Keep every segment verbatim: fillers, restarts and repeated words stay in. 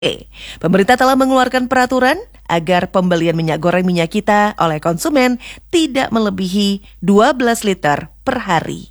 E. Pemerintah telah mengeluarkan peraturan agar pembelian minyak goreng minyak kita oleh konsumen tidak melebihi dua belas liter per hari.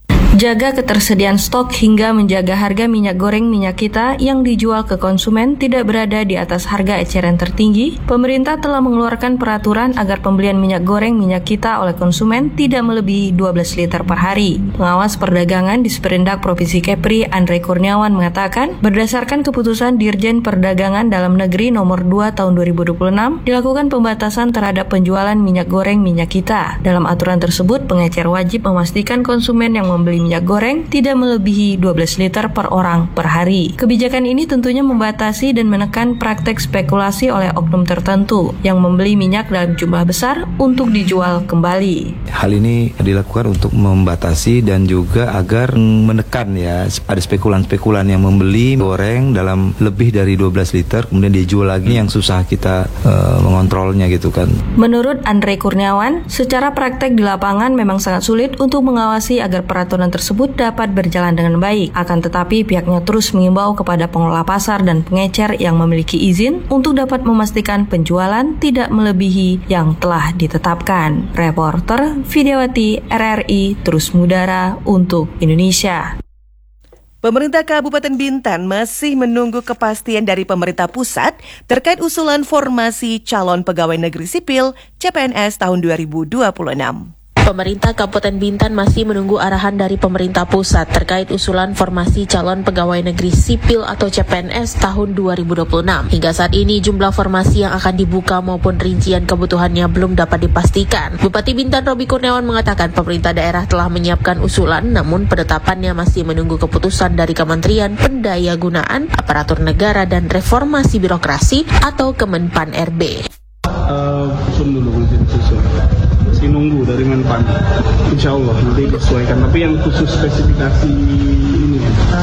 Jaga ketersediaan stok hingga menjaga harga minyak goreng minyak kita yang dijual ke konsumen tidak berada di atas harga eceran tertinggi. Pemerintah telah mengeluarkan peraturan agar pembelian minyak goreng minyak kita oleh konsumen tidak melebihi dua belas liter per hari. Pengawas perdagangan di Sperindak Provinsi Kepri, Andre Kurniawan mengatakan, berdasarkan keputusan Dirjen Perdagangan Dalam Negeri nomor dua tahun dua ribu dua puluh enam, dilakukan pembatasan terhadap penjualan minyak goreng minyak kita. Dalam aturan tersebut, pengecer wajib memastikan konsumen yang membeli minyak goreng tidak melebihi dua belas liter per orang per hari. Kebijakan ini tentunya membatasi dan menekan praktek spekulasi oleh oknum tertentu yang membeli minyak dalam jumlah besar untuk dijual kembali. Hal ini dilakukan untuk membatasi dan juga agar menekan ya ada spekulan-spekulan yang membeli goreng dalam lebih dari dua belas liter kemudian dijual lagi yang susah kita uh, mengontrolnya gitu kan. Menurut Andre Kurniawan, secara praktek di lapangan memang sangat sulit untuk mengawasi agar peraturan tersebut dapat berjalan dengan baik. Akan tetapi pihaknya terus mengimbau kepada pengelola pasar dan pengecer yang memiliki izin untuk dapat memastikan penjualan tidak melebihi yang telah ditetapkan. Reporter Vidyawati R R I terus mengudara untuk Indonesia. Pemerintah Kabupaten Bintan masih menunggu kepastian dari pemerintah pusat terkait usulan formasi calon pegawai negeri sipil C P N S tahun dua ribu dua puluh enam. Pemerintah Kabupaten Bintan masih menunggu arahan dari pemerintah pusat terkait usulan formasi calon pegawai negeri sipil atau C P N S tahun dua ribu dua puluh enam. Hingga saat ini jumlah formasi yang akan dibuka maupun rincian kebutuhannya belum dapat dipastikan. Bupati Bintan Robi Kurniawan mengatakan pemerintah daerah telah menyiapkan usulan, namun penetapannya masih menunggu keputusan dari Kementerian Pendayagunaan Aparatur Negara dan Reformasi Birokrasi atau Kemenpan R B. Uh, dulu susun. Masih nunggu dari Menpan. Insya Allah nanti disesuaikan. Tapi yang khusus spesifikasi ini.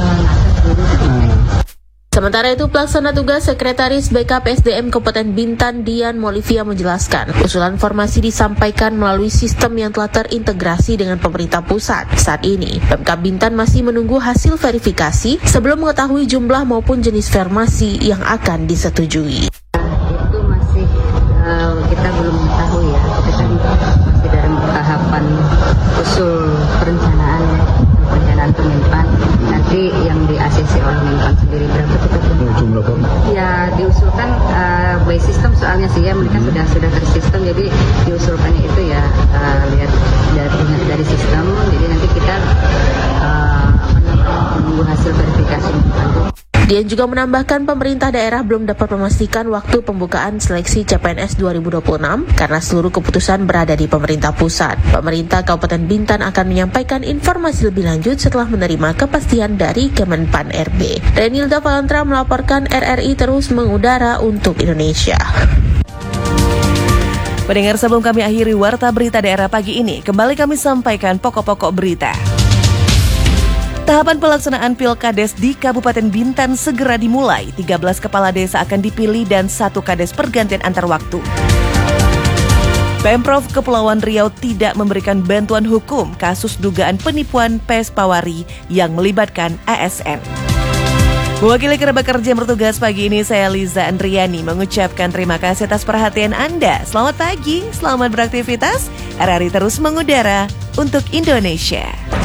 Uh. Sementara itu, Pelaksana Tugas Sekretaris B K P S D M Kabupaten Bintan Dian Molivia menjelaskan, usulan formasi disampaikan melalui sistem yang telah terintegrasi dengan pemerintah pusat. Saat ini, Pemkab Bintan masih menunggu hasil verifikasi sebelum mengetahui jumlah maupun jenis formasi yang akan disetujui. Itu masih uh, kita belum tahu ya, kita kan masih dalam tahapan usul perencanaan ya, perencanaan Kemenpan. Nanti yang di-A C C oleh Menpan sendiri berapa kita jumlah format? Ya diusulkan uh, by system soalnya sih ya mereka hmm. sudah sudah tersistem, jadi diusulkannya itu ya uh, lihat dari dari sistem, jadi nanti kita uh, menunggu hasil verifikasi. Dian juga menambahkan pemerintah daerah belum dapat memastikan waktu pembukaan seleksi C P N S dua ribu dua puluh enam karena seluruh keputusan berada di pemerintah pusat. Pemerintah Kabupaten Bintan akan menyampaikan informasi lebih lanjut setelah menerima kepastian dari Kemenpan R B. Renilda Valantra melaporkan R R I terus mengudara untuk Indonesia. Pendengar, sebelum kami akhiri Warta Berita Daerah pagi ini, kembali kami sampaikan pokok-pokok berita. Tahapan pelaksanaan Pilkades di Kabupaten Bintan segera dimulai. tiga belas kepala desa akan dipilih dan satu kades pergantian antar waktu. Pemprov Kepulauan Riau tidak memberikan bantuan hukum kasus dugaan penipuan Pespawari yang melibatkan A S N. Mewakili kerabat kerja yang bertugas pagi ini, saya Liza Andriani mengucapkan terima kasih atas perhatian Anda. Selamat pagi, selamat beraktivitas. R R I terus mengudara untuk Indonesia.